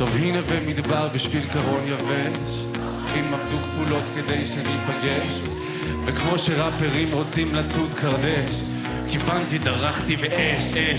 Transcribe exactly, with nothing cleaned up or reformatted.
טוב הנה ומדבר בשביל קרון יבש, אחים עבדו כפולות כדי שניפגש, וכמו שראפרים רוצים לצוד קרדש, כיוונתי, דרכתי ואש, אש,